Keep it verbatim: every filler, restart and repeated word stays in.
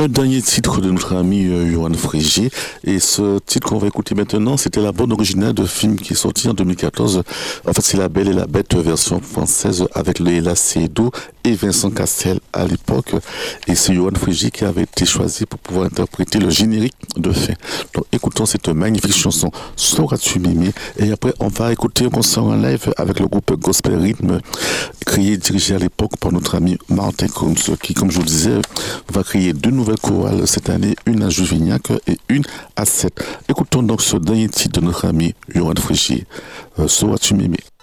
un dernier titre de notre ami euh, Johan Frégier. Et ce titre qu'on va écouter maintenant, c'était la bande originale de film qui est sorti en deux mille quatorze. En fait, c'est La Belle et la Bête version française avec Léla Seydoux et Vincent Cassel à l'époque. Et c'est Johan Frégier qui avait été choisi pour pouvoir interpréter le générique de fin. Donc écoutons cette magnifique chanson Sauras-tu m'aimer. Et après, on va écouter un concert en live avec le groupe Gospel Rhythm, créé et dirigé à l'époque par notre ami Martin Combs, qui, comme je vous le disais, va créer deux nouvelles chorales cette année, une à Juvignac et une à Sète. Écoutons donc ce dernier titre de notre ami Johan Frégier, euh, Sauras-tu m'aimer.